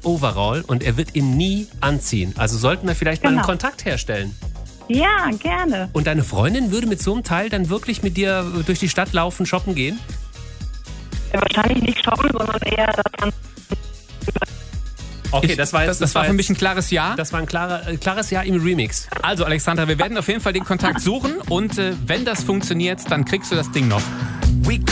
Overall und er wird ihn nie anziehen. Also sollten wir vielleicht mal einen Kontakt herstellen. Ja, gerne. Und deine Freundin würde mit so einem Teil dann wirklich mit dir durch die Stadt laufen, shoppen gehen? Ja, wahrscheinlich nicht shoppen, sondern eher das. Okay, das war für mich ein klares Ja. Das war ein klares Ja im Remix. Also Alexandra, wir werden auf jeden Fall den Kontakt suchen und wenn das funktioniert, dann kriegst du das Ding noch.